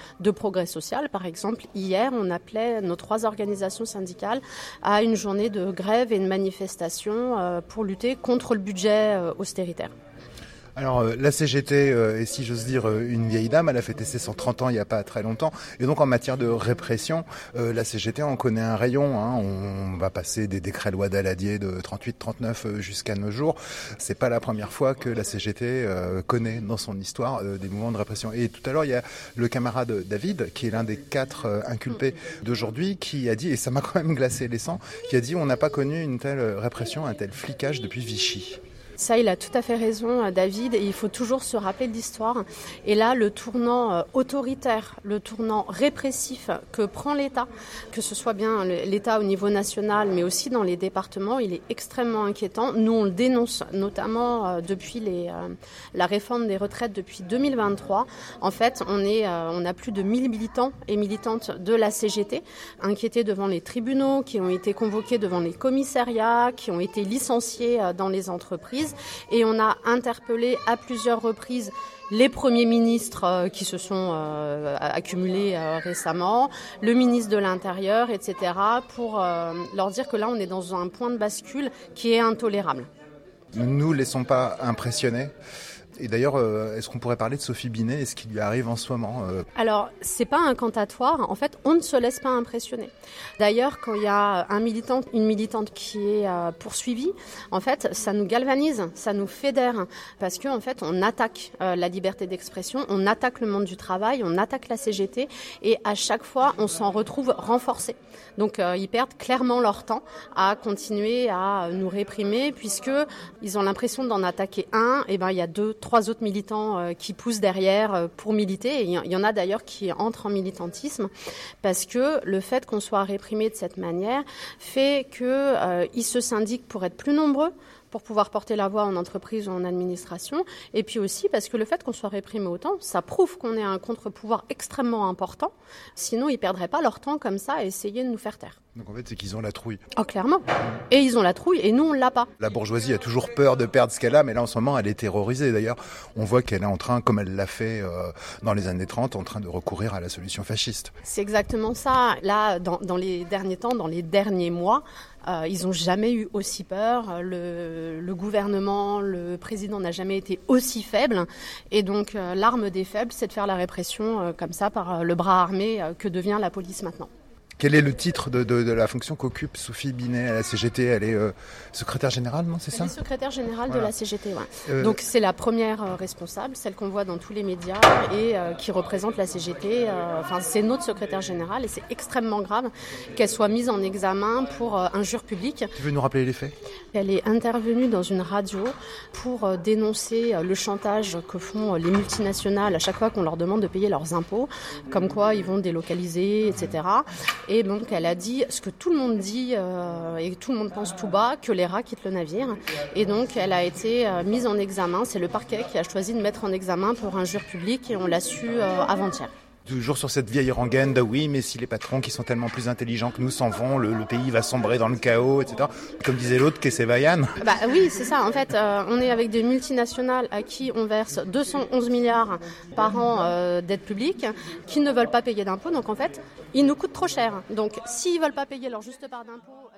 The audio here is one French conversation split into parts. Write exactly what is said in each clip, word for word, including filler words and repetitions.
de progrès social. Par exemple, hier, on appelait nos trois organisations syndicales à une journée de grève et de manifestation euh, pour lutter contre le budget euh, austéritaire. Alors euh, la C G T euh, est, si j'ose dire, euh, une vieille dame. Elle a fêté ses cent trente ans il n'y a pas très longtemps. Et donc en matière de répression, euh, la C G T en connaît un rayon. Hein. On va passer des décrets loi Daladier de trente-huit trente-neuf euh, jusqu'à nos jours. C'est pas la première fois que la C G T euh, connaît dans son histoire euh, des mouvements de répression. Et tout à l'heure, il y a le camarade David, qui est l'un des quatre euh, inculpés d'aujourd'hui, qui a dit, et ça m'a quand même glacé les sangs, qui a dit on n'a pas connu une telle répression, un tel flicage depuis Vichy. Ça, il a tout à fait raison, David, et il faut toujours se rappeler de l'histoire. Et là, le tournant autoritaire, le tournant répressif que prend l'État, que ce soit bien l'État au niveau national, mais aussi dans les départements, il est extrêmement inquiétant. Nous, on le dénonce, notamment depuis les, la réforme des retraites depuis deux mille vingt-trois. En fait, on, est, on a plus de mille militants et militantes de la C G T, inquiétés devant les tribunaux, qui ont été convoqués devant les commissariats, qui ont été licenciés dans les entreprises. Et on a interpellé à plusieurs reprises les premiers ministres euh, qui se sont euh, accumulés euh, récemment, le ministre de l'Intérieur, et cetera, pour euh, leur dire que là, on est dans un point de bascule qui est intolérable. Ne nous laissons pas impressionner. Et d'ailleurs, euh, est-ce qu'on pourrait parler de Sophie Binet et ce qui lui arrive en ce moment euh... Alors, c'est pas incantatoire. En fait, on ne se laisse pas impressionner. D'ailleurs, quand il y a un militant, une militante qui est euh, poursuivie, en fait, ça nous galvanise, ça nous fédère, parce que en fait, on attaque euh, la liberté d'expression, on attaque le monde du travail, on attaque la C G T, et à chaque fois, on s'en retrouve renforcé. Donc, euh, ils perdent clairement leur temps à continuer à nous réprimer, puisque ils ont l'impression d'en attaquer un, et ben il y a deux, trois autres militants euh, qui poussent derrière euh, pour militer. Et il y, y en a d'ailleurs qui entrent en militantisme, parce que le fait qu'on soit réprimé de cette manière fait qu'ils euh, se syndiquent pour être plus nombreux, pour pouvoir porter la voix en entreprise ou en administration, et puis aussi parce que le fait qu'on soit réprimé autant, ça prouve qu'on est un contre-pouvoir extrêmement important, sinon ils ne perdraient pas leur temps comme ça à essayer de nous faire taire. Donc en fait, c'est qu'ils ont la trouille. Oh, clairement. Et ils ont la trouille, et nous, on ne l'a pas. La bourgeoisie a toujours peur de perdre ce qu'elle a, mais là, en ce moment, elle est terrorisée. D'ailleurs, on voit qu'elle est en train, comme elle l'a fait euh, dans les années trente, en train de recourir à la solution fasciste. C'est exactement ça. Là, dans, dans les derniers temps, dans les derniers mois, euh, ils n'ont jamais eu aussi peur. Le, le gouvernement, le président n'a jamais été aussi faible. Et donc, euh, l'arme des faibles, c'est de faire la répression euh, comme ça, par euh, le bras armé euh, que devient la police maintenant. Quel est le titre de, de, de la fonction qu'occupe Sophie Binet à la C G T ? Elle est euh, secrétaire générale, non, c'est ça ? Elle est secrétaire générale voilà. de la C G T, ouais. Euh... Donc c'est la première euh, responsable, celle qu'on voit dans tous les médias et euh, qui représente la C G T. Euh, enfin, c'est notre secrétaire générale et c'est extrêmement grave qu'elle soit mise en examen pour euh, injure publique. Tu veux nous rappeler les faits ? Elle est intervenue dans une radio pour euh, dénoncer euh, le chantage que font euh, les multinationales à chaque fois qu'on leur demande de payer leurs impôts, comme quoi ils vont délocaliser, et cetera. Et donc, elle a dit ce que tout le monde dit euh, et tout le monde pense tout bas, que les rats quittent le navire. Et donc, elle a été euh, mise en examen. C'est le parquet qui a choisi de mettre en examen pour injure publique et on l'a su euh, avant-hier. Toujours sur cette vieille rengaine de oui, mais si les patrons qui sont tellement plus intelligents que nous s'en vont, le, le pays va sombrer dans le chaos, et cetera. Comme disait l'autre, Kessevayan. Bah oui, c'est ça. En fait, euh, on est avec des multinationales à qui on verse deux cent onze milliards par an euh, d'aide publique, qui ne veulent pas payer d'impôts. Donc en fait, ils nous coûtent trop cher. Donc s'ils veulent pas payer leur juste part d'impôts,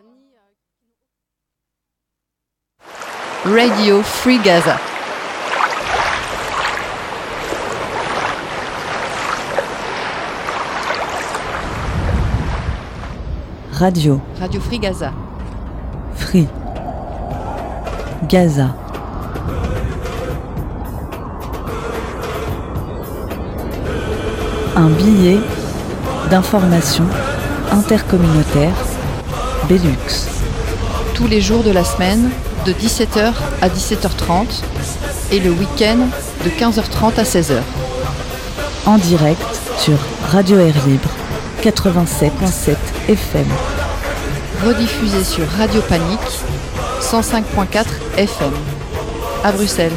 ni... Radio Free Gaza. Radio. Radio Free Gaza. Free. Gaza. Un billet d'information intercommunautaire Belux. Tous les jours de la semaine, de dix-sept heures à dix-sept heures trente et le week-end de quinze heures trente à seize heures. En direct sur Radio Air Libre quatre-vingt-sept virgule sept F M. Rediffusé sur Radio Panique cent cinq virgule quatre F M. À Bruxelles.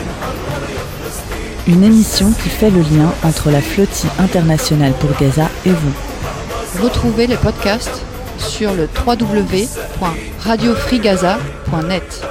Une émission qui fait le lien entre la flottille internationale pour Gaza et vous. Retrouvez les podcasts sur le w w w point radio free gaza point net.